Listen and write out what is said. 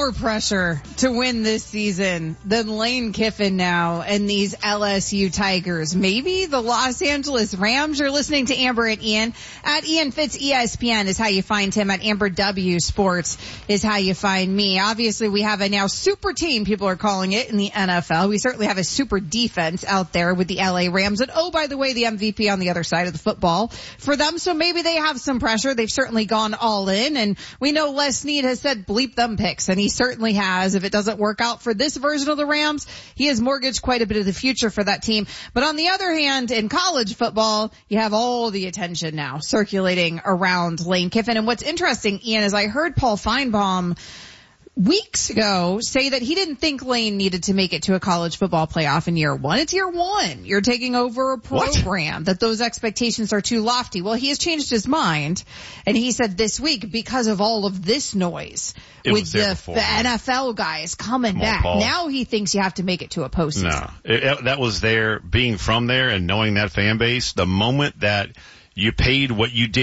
more pressure to win this season than Lane Kiffin now and these LSU Tigers. Maybe the Los Angeles Rams. You're listening to Amber and Ian. At Ian Fitz ESPN is how you find him. At Amber W Sports is how you find me. Obviously, we have a now super team, people are calling it, in the NFL. We certainly have a super defense out there with the LA Rams. And oh, by the way, the MVP on the other side of the football for them. So maybe they have some pressure. They've certainly gone all in. And we know Les Snead has said bleep them picks, and he certainly has. If it doesn't work out for this version of the Rams, he has mortgaged quite a bit of the future for that team. But on the other hand, in college football, you have all the attention now circulating around Lane Kiffin. And what's interesting, Ian, is I heard Paul Feinbaum weeks ago say that he didn't think Lane needed to make it to a college football playoff in year one. It's year one. You're taking over a program that those expectations are too lofty. Well, he has changed his mind, and he said this week, because of all of this noise with the NFL guys coming back, now he thinks you have to make it to a postseason. No, that was there, being from there and knowing that fan base, the moment that you paid what you did